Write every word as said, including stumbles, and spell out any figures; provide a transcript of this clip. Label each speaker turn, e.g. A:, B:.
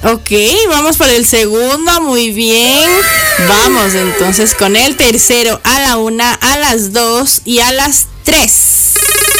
A: Ok, vamos por el segundo, muy bien. Vamos entonces con el tercero a la una, a las dos y a las tres.